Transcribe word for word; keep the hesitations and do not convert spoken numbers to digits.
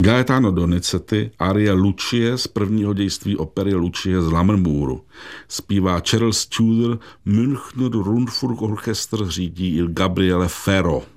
Gaetano Donizetti, arie Lucie z prvního dějství opery Lucie z Lammermouru. Zpívá Charles Tudor, Münchner Rundfunkorchester řídí Il Gabriele Ferro.